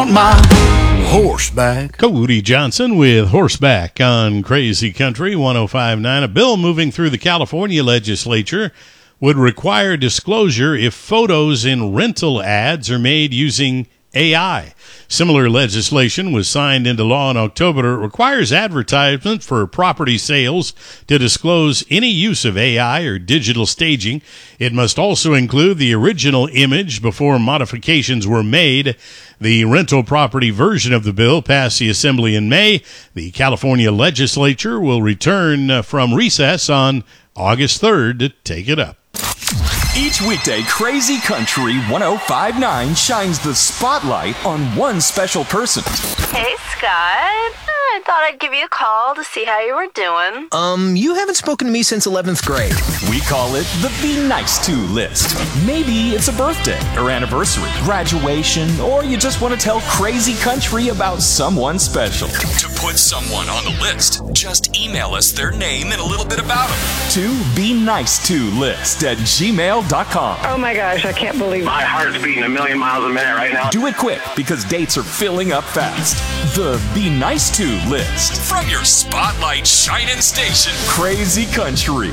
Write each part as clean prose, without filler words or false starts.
want my horseback. Cody Johnson with Horseback on Crazy Country 105.9. A bill moving through the California legislature would require disclosure if photos in rental ads are made using AI. Similar legislation was signed into law in October. It requires advertisement for property sales to disclose any use of AI or digital staging. It must also include the original image before modifications were made. The rental property version of the bill passed the Assembly in May. The California legislature will return from recess on August 3rd to take it up. Each weekday, Crazy Country 105.9 shines the spotlight on one special person. Hey, Scott. I thought I'd give you a call to see how you were doing. You haven't spoken to me since 11th grade. We call it the Be Nice To list. Maybe it's a birthday or anniversary, graduation, or you just want to tell Crazy Country about someone special. To put someone on the list, just email us their name and a little bit about them to Be Nice To list at gmail.com. Oh my gosh, I can't believe it. My heart's beating a million miles a minute right now. Do it quick because dates are filling up fast. The Be Nice To list from your spotlight shining station, Crazy Country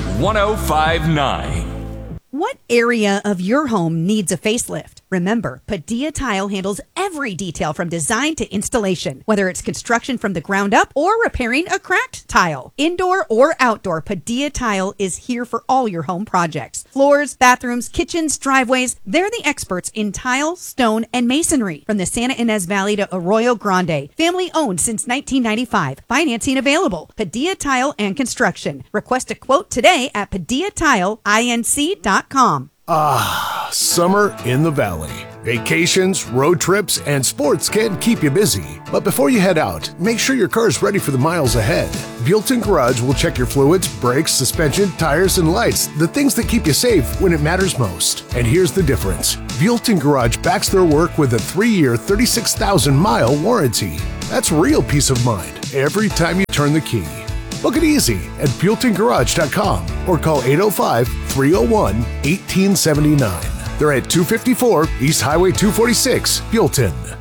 105.9. What area of your home needs a facelift? Remember, Padilla Tile handles every detail from design to installation, whether it's construction from the ground up or repairing a cracked tile. Indoor or outdoor, Padilla Tile is here for all your home projects. Floors, bathrooms, kitchens, driveways, they're the experts in tile, stone, and masonry. From the Santa Ynez Valley to Arroyo Grande. Family owned since 1995. Financing available. Padilla Tile and Construction. Request a quote today at PadillaTileInc.com. Summer in the Valley. Vacations, road trips, and sports can keep you busy. But before you head out, make sure your car is ready for the miles ahead. Built-In Garage will check your fluids, brakes, suspension, tires, and lights, the things that keep you safe when it matters most. And here's the difference. Built-In Garage backs their work with a 3-year, 36,000-mile warranty. That's real peace of mind every time you turn the key. Book it easy at builtingarage.com or call 805-301-1879. They're at 254 East Highway 246, Built-In.